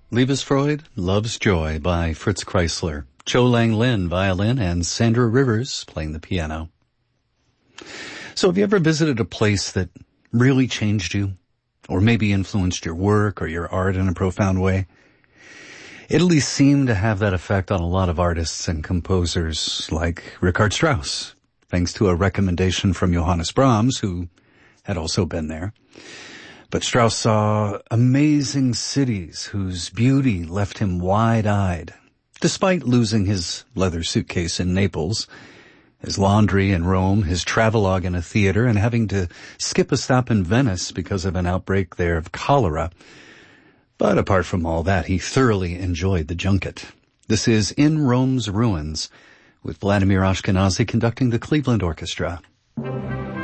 Liebesfreude, Love's Joy by Fritz Kreisler, Cho Lang Lin, violin, and Sandra Rivers playing the piano. So have you ever visited a place that really changed you? Or maybe influenced your work or your art in a profound way? Italy seemed to have that effect on a lot of artists and composers like Richard Strauss, thanks to a recommendation from Johannes Brahms, who had also been there. But Strauss saw amazing cities whose beauty left him wide-eyed, despite losing his leather suitcase in Naples, his laundry in Rome, his travelogue in a theater, and having to skip a stop in Venice because of an outbreak there of cholera. But apart from all that, he thoroughly enjoyed the junket. This is In Rome's Ruins, with Vladimir Ashkenazy conducting the Cleveland Orchestra.